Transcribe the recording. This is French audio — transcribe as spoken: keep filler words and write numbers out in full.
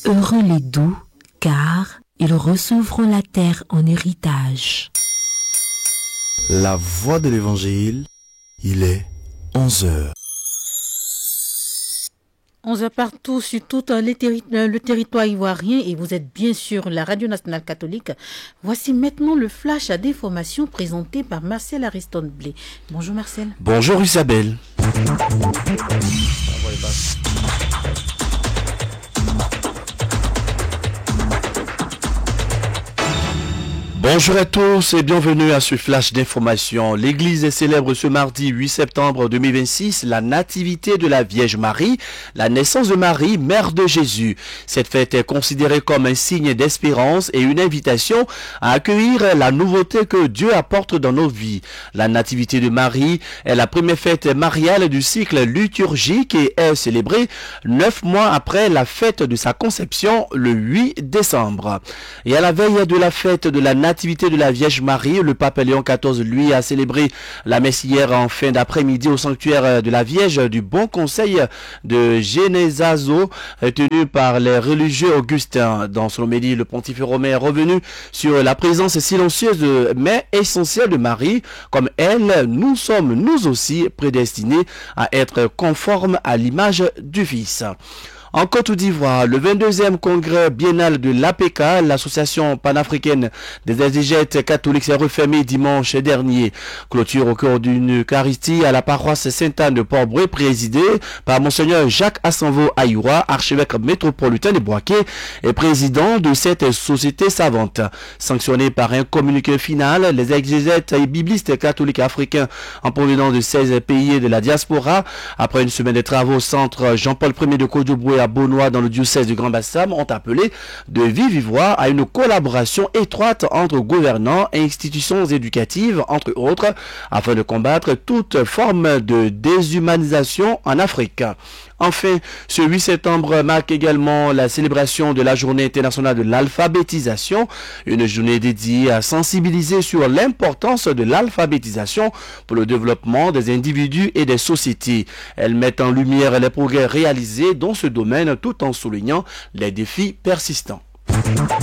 Heureux les doux, car ils recevront la terre en héritage. La voix de l'évangile, il est onze heures. onze heures partout sur tout le, terri le territoire ivoirien et vous êtes bien sûr la Radio Nationale Catholique. Voici maintenant le flash à d'informations présenté par Marcel Ariston Blé. Bonjour Marcel. Bonjour Isabelle. Bonjour à tous et bienvenue à ce flash d'information. L'Église célèbre ce mardi huit septembre deux mille vingt-six la nativité de la Vierge Marie, la naissance de Marie, mère de Jésus. Cette fête est considérée comme un signe d'espérance et une invitation à accueillir la nouveauté que Dieu apporte dans nos vies. La nativité de Marie est la première fête mariale du cycle liturgique et est célébrée neuf mois après la fête de sa conception le huit décembre. Et à la veille de la fête de la nativité de la Vierge Marie, le pape Léon quatorze, lui, a célébré la messe hier en fin d'après-midi au sanctuaire de la Vierge du Bon Conseil de Genesazo, tenu par les religieux augustins. Dans son homélie, le pontife romain est revenu sur la présence silencieuse mais essentielle de Marie. Comme elle, nous sommes nous aussi prédestinés à être conformes à l'image du Fils. En Côte d'Ivoire, le vingt-deuxième congrès biennal de l'A P K, l'association panafricaine des exégètes catholiques, s'est refermé dimanche dernier. Clôture au cœur d'une Eucharistie à la paroisse Sainte-Anne de Port-Boué, présidée par Monseigneur Jacques Assanvo Ayoura, archevêque métropolitain de Boaké et président de cette société savante. Sanctionné par un communiqué final, les exégètes et biblistes catholiques africains en provenance de seize pays de la diaspora, après une semaine de travaux au centre Jean-Paul Ier de Côte-d'Ivoire à Beaunois dans le diocèse du Grand Bassam, ont appelé de vive voix à une collaboration étroite entre gouvernants et institutions éducatives, entre autres, afin de combattre toute forme de déshumanisation en Afrique. Enfin, ce huit septembre marque également la célébration de la journée internationale de l'alphabétisation, une journée dédiée à sensibiliser sur l'importance de l'alphabétisation pour le développement des individus et des sociétés. Elle met en lumière les progrès réalisés dans ce domaine tout en soulignant les défis persistants.